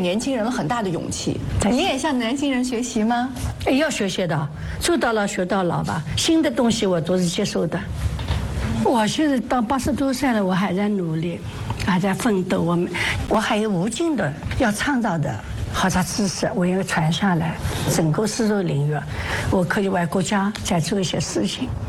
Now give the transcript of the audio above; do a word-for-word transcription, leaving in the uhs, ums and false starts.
年轻人很大的勇气。你也向年轻人学习吗？ 要学习的，做到老学到老吧。新的东西我都是接受的。我现在到八十多岁了，我还在努力，还在奋斗。我们我还有无尽的要创造的好的知识，我要传下来。整个丝绸领域，我可以为国家再做一些事情。